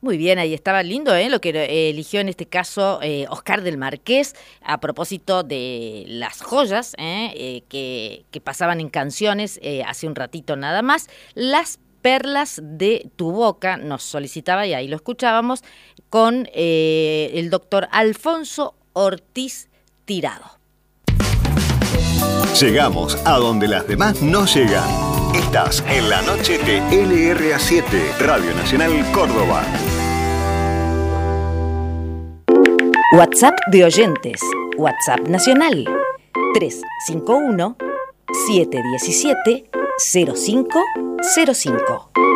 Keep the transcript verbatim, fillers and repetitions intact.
Muy bien, ahí estaba lindo, ¿eh? Lo que eh, eligió en este caso eh, Oscar del Marqués a propósito de las joyas ¿eh? Eh, que, que pasaban en canciones eh, hace un ratito nada más. Las perlas de tu boca nos solicitaba, y ahí lo escuchábamos, con eh, el doctor Alfonso Ortiz Tirado. Llegamos a donde las demás no llegan. Estás en la noche de L R A siete, Radio Nacional Córdoba. WhatsApp de oyentes. WhatsApp nacional. tres cinco uno, siete uno siete, cero cinco cero cinco.